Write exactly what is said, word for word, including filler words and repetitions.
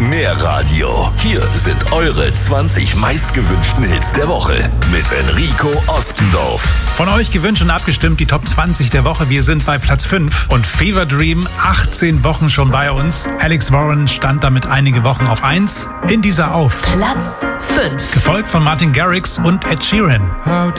Mehr Radio. Hier sind eure zwanzig meistgewünschten Hits der Woche mit Enrico Ostendorf. Von euch gewünscht und abgestimmt die Top zwanzig der Woche. Wir sind bei Platz fünf und Fever Dream achtzehn Wochen schon bei uns. Alex Warren stand damit einige Wochen auf eins. In dieser auf Platz fünf. Gefolgt von Martin Garrix und Ed Sheeran.